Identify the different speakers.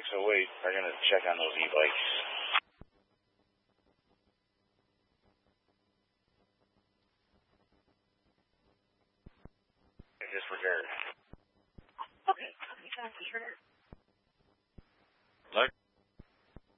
Speaker 1: 608 are going to check on those e-bikes. Disregard.
Speaker 2: Okay.